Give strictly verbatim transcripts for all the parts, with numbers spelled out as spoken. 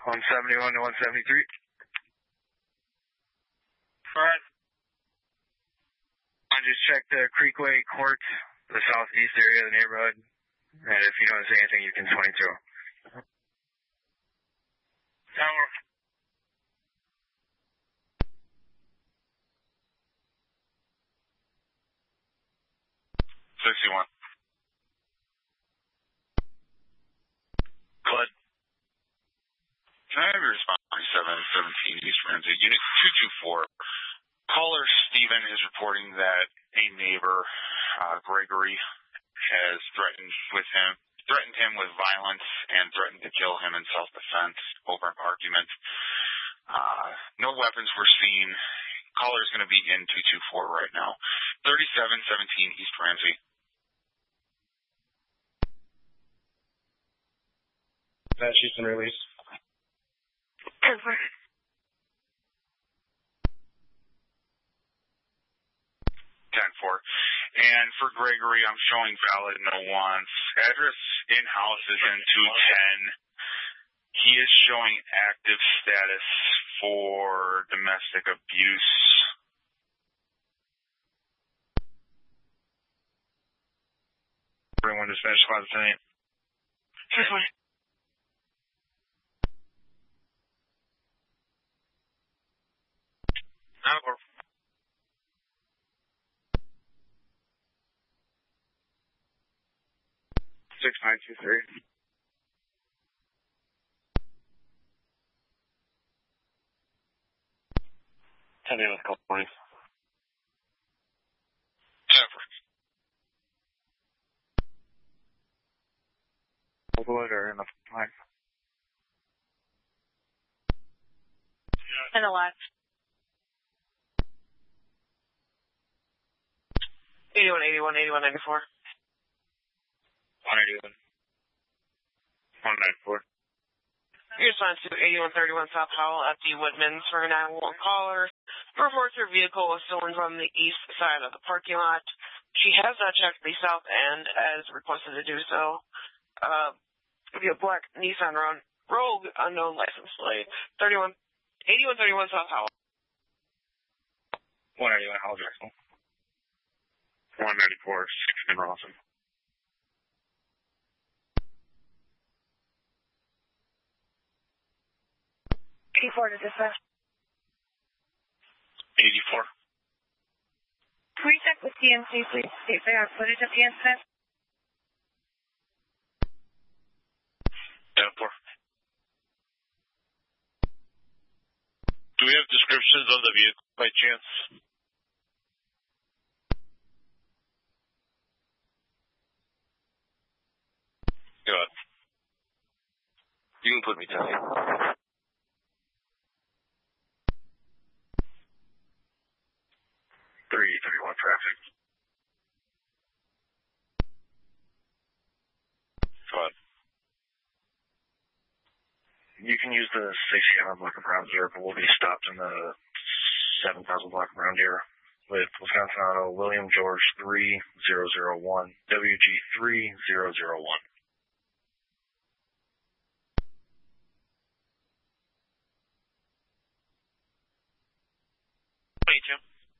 one seventy-one to one seventy-three. Alright. I just checked the Creekway Court, the southeast area of the neighborhood. And if you don't see anything, you can twenty-two. Tower. sixty-one. Bud. Can I have your response? seven seventeen East Ramsey, Unit two two four. Caller Stephen is reporting that a neighbor, uh, Gregory, has threatened with him, threatened him with violence and threatened to kill him in self-defense over an argument. Uh, no weapons were seen. Caller is going to be in two two four right now. thirty-seven seventeen East Ramsey. That she's been released. Over. ten four. And for Gregory, I'm showing valid no wants. Address in-house is in two ten. He is showing active status for domestic abuse. Everyone just finished class tonight. This one. Tower. six nine two three. ten eight with California. Jennifer. Overload or in the line? And a lot. eighty-one, eighty-one, eighty-one, ninety-four. one eighty-one. one ninety-four. Your response to eighty-one thirty-one South Howell at the Woodman's for a nine one one caller. Reports her vehicle was stolen from the east side of the parking lot. She has not checked the south end as requested to do so. Uh, via black Nissan Rogue, Rogue unknown license plate. thirty-one, eighty-one thirty-one South Howell. one eighty-one Howell Jackson. one ninety-four, sixteen Rawson. eighty-four to dispatch. eighty-four. Can we check with T M C, please? See if they have footage of the incident. ten four. Do we have descriptions of the vehicle by chance? Good. You can put me down. three thirty-one traffic. Go ahead. You can use the sixty hour block of round here, but we'll be stopped in the seven thousand block of round here with Wisconsin Auto William George three zero zero one, W G three zero zero one. twenty-two.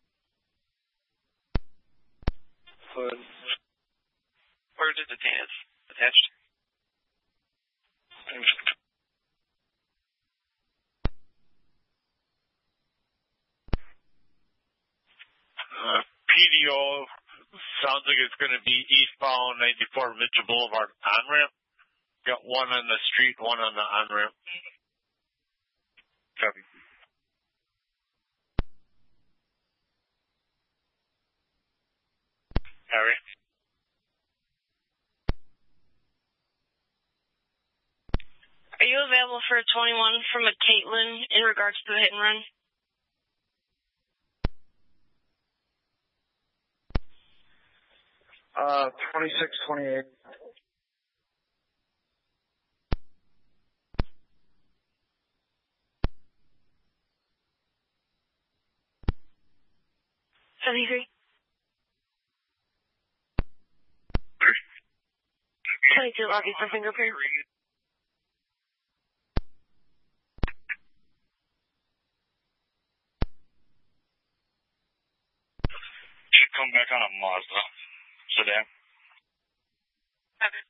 Where did the dance attached? Uh, P D O sounds like it's going to be eastbound ninety-four Mitchell Boulevard on-ramp. Got one on the street, one on the on-ramp. Copy. Harry? Are you available for a twenty-one from a Caitlin in regards to the hit and run? Uh, twenty-six twenty-eight. seventy-three. twenty-two, August for fingerprint. come back on a Mazda sedan. Okay.